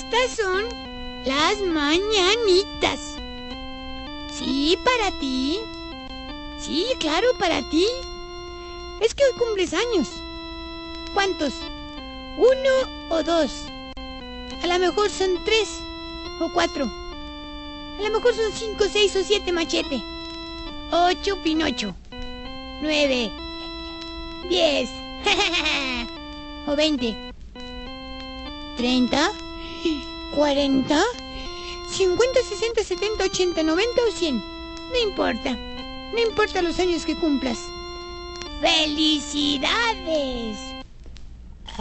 Estas son las mañanitas. Sí, para ti. Sí, claro, para ti. Es que hoy cumples años. ¿Cuántos? ¿1 o 2? A lo mejor son 3 o 4. A lo mejor son 5, 6 o 7, Machete. 8, Pinocho. 9, 10 o 20. 30, 40, 50, 60, 70, 80, 90 o 100. No importa. No importa los años que cumplas. ¡Felicidades!